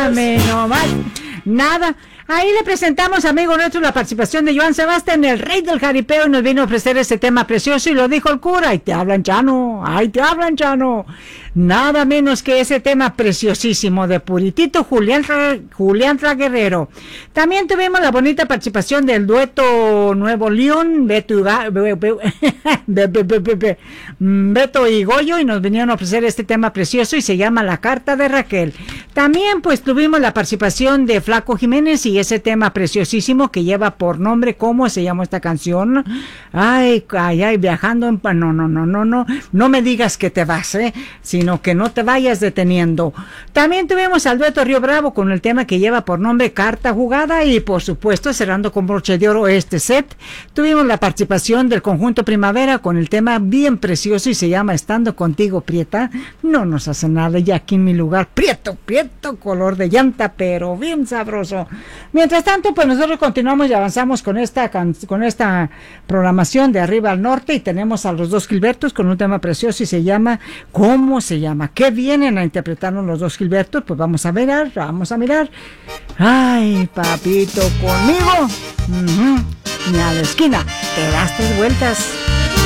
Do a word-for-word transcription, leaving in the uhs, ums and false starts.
Mírame nomás. Nada. Ahí le presentamos, amigo nuestro, la participación de Joan Sebastián, el rey del jaripeo, y nos vino a ofrecer ese tema precioso, y lo dijo el cura. Ahí te hablan, Chano, ahí te hablan, Chano. Nada menos que ese tema preciosísimo de Puritito Julián, Julián Guerrero. También tuvimos la bonita participación del dueto Nuevo León, Beto y, Beto y Goyo, y nos vinieron a ofrecer este tema precioso y se llama La Carta de Raquel. También pues tuvimos la participación de Flaco Jiménez y ese tema preciosísimo que lleva por nombre, ¿cómo se llama esta canción? Ay, ay, ay, viajando en... No, no, no, no, no, no me digas que te vas, ¿eh? Sino que no te vayas deteniendo. También tuvimos al dueto Río Bravo con el tema que lleva por nombre Carta Jugada, y por supuesto, cerrando con broche de oro este set, tuvimos la participación del conjunto Primavera con el tema bien precioso y se llama Estando Contigo, Prieta. No nos hace nada, ya aquí en mi lugar, prieto, prieto, color de llanta, pero bien sabroso. Mientras tanto, pues nosotros continuamos y avanzamos con esta con esta programación de Arriba al Norte, y tenemos a los dos Gilbertos con un tema precioso y se llama ¿Cómo se llama? ¿Qué vienen a interpretarnos los dos Gilbertos? Pues vamos a mirar, vamos a mirar. Ay, papito, conmigo, uh-huh, ni a la esquina, te das tres vueltas.